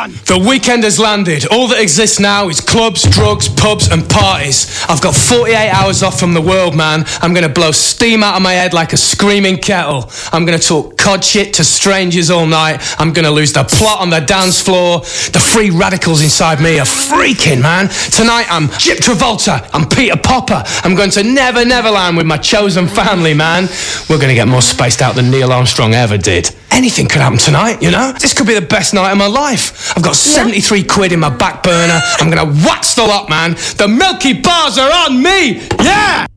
on! The weekend has landed. All that exists now is clubs, drugs, pubs and parties. I've got 48 hours off from the world, man. I'm going to blow steam out of my head like a screaming kettle. I'm going to talk cod shit to strangers all night. I'm going to lose the plot on the dance floor. The free radicals inside me are freaking, man. Tonight I'm Chip Travolta. I'm Peter Popper. I'm going to Never Neverland with my chosen family, man. We're going to get more spaced out than Neil Armstrong ever did. Anything could happen tonight, you know? This could be the best night of my life. I've got 73 quid in my back burner. I'm going to wax the lot, man. The Milky Bars are on me. Yeah!